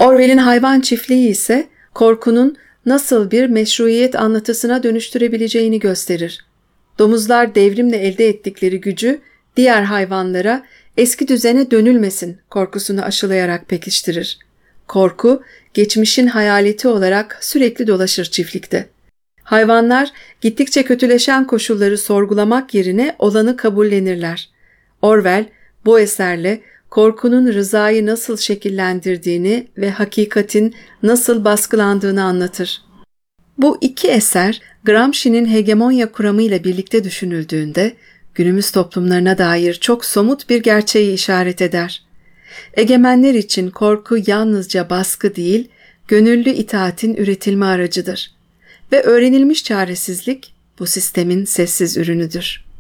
Orwell'in Hayvan Çiftliği ise korkunun nasıl bir meşruiyet anlatısına dönüştürebileceğini gösterir. Domuzlar devrimle elde ettikleri gücü diğer hayvanlara eski düzene dönülmesin korkusunu aşılayarak pekiştirir. Korku, geçmişin hayaleti olarak sürekli dolaşır çiftlikte. Hayvanlar gittikçe kötüleşen koşulları sorgulamak yerine olanı kabullenirler. Orwell bu eserle korkunun rızayı nasıl şekillendirdiğini ve hakikatin nasıl baskılandığını anlatır. Bu iki eser Gramsci'nin hegemonya kuramıyla birlikte düşünüldüğünde günümüz toplumlarına dair çok somut bir gerçeği işaret eder. Egemenler için korku yalnızca baskı değil, gönüllü itaatin üretilme aracıdır ve öğrenilmiş çaresizlik bu sistemin sessiz ürünüdür.